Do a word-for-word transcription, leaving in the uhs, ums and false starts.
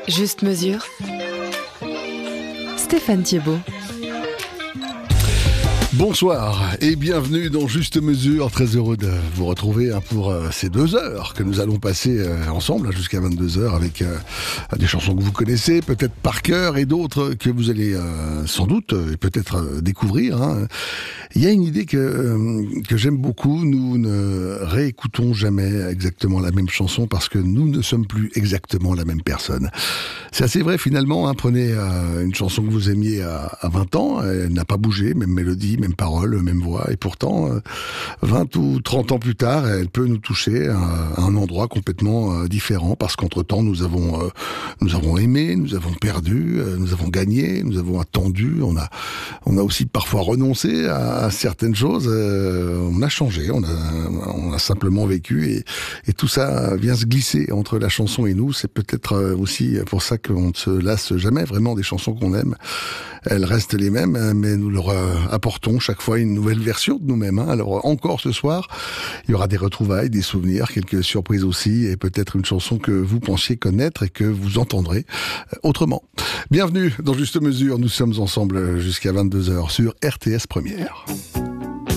Juste mesure. Stéphane Thiebaud. Bonsoir et bienvenue dans Juste Mesure. Très heureux de vous retrouver pour ces deux heures que nous allons passer ensemble jusqu'à vingt-deux heures avec des chansons que vous connaissez peut-être par cœur et d'autres que vous allez sans doute et peut-être découvrir. Hein. Il y a une idée que, que j'aime beaucoup. Nous ne réécoutons jamais exactement la même chanson parce que nous ne sommes plus exactement la même personne. C'est assez vrai finalement. Hein. Prenez une chanson que vous aimiez à, à vingt ans, elle n'a pas bougé, même mélodie, même paroles, même voix, et pourtant, vingt ou trente ans plus tard, elle peut nous toucher à un endroit complètement différent, parce qu'entre-temps, nous avons, euh, nous avons aimé, nous avons perdu, euh, nous avons gagné, nous avons attendu, on a, on a aussi parfois renoncé à, à certaines choses, euh, on a changé, on a, on a simplement vécu, et, et tout ça vient se glisser entre la chanson et nous. C'est peut-être aussi pour ça qu'on ne se lasse jamais vraiment des chansons qu'on aime. Elles restent les mêmes, mais nous leur apportons chaque fois une nouvelle version de nous-mêmes. Alors encore ce soir, il y aura des retrouvailles, des souvenirs, quelques surprises aussi, et peut-être une chanson que vous pensiez connaître et que vous entendrez autrement. Bienvenue dans Juste Mesure, nous sommes ensemble jusqu'à vingt-deux heures sur R T S Première.